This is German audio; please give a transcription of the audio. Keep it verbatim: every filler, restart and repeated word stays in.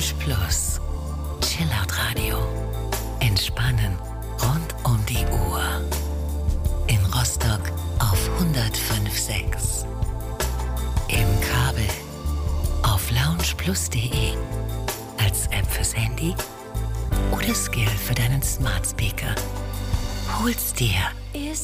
Lounge Plus. Chillout Radio. Entspannen rund um die Uhr. In Rostock auf hundertfünf Komma sechs. Im Kabel auf loungeplus punkt de. Als App fürs Handy oder Skill für deinen Smart Speaker. Hol's dir. Is